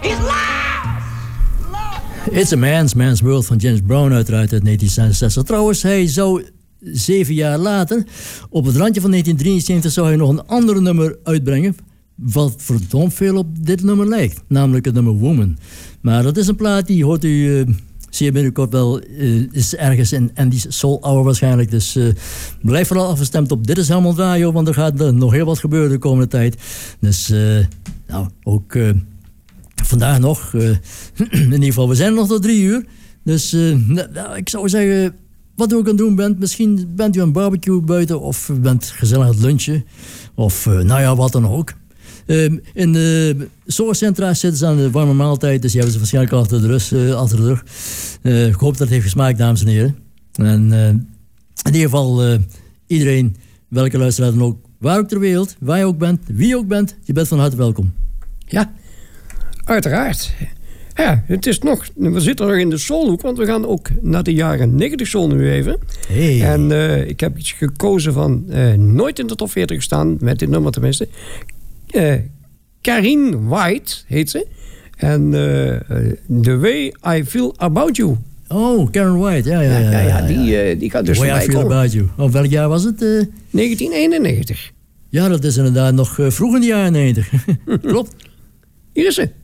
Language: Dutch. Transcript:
He's lost. It's a Man's World van James Brown uiteraard uit 1966. Trouwens, hij zou 7 jaar later, op het randje van 1973, zou hij nog een ander nummer uitbrengen, wat verdomd veel op dit nummer lijkt. Namelijk het nummer Woman. Maar dat is een plaat die hoort u zeer binnenkort wel, is ergens in Andy's Soul Hour waarschijnlijk. Dus blijf vooral afgestemd op Dit is Helmond Radio, want er gaat nog heel wat gebeuren de komende tijd. Dus ook vandaag nog, in ieder geval, we zijn nog tot 3 uur. Dus ik zou zeggen, wat u ook aan het doen bent, misschien bent u aan een barbecue buiten of u bent gezellig aan het lunchen. Of wat dan ook. In de zorgcentra zitten ze aan de warme maaltijd, dus die hebben ze waarschijnlijk achter de rug. Ik hoop dat het heeft gesmaakt, dames en heren. En in ieder geval, iedereen, welke luisteraar dan ook, waar ook ter wereld, waar je ook bent, wie je ook bent, je bent van harte welkom. Ja, uiteraard. Ja, het is nog, we zitten nog in de soulhoek, want we gaan ook naar de jaren 90 soul nu even. Hey. En ik heb iets gekozen van nooit in de top 40 gestaan, met dit nummer tenminste. Karine White heet ze. En The Way I Feel About You. Oh, Karen White, ja. Die gaat dus The Way I Feel About You. Oh, welk jaar was het? 1991. Ja, dat is inderdaad nog vroeg in de jaren 90. Klopt. Hier is ze.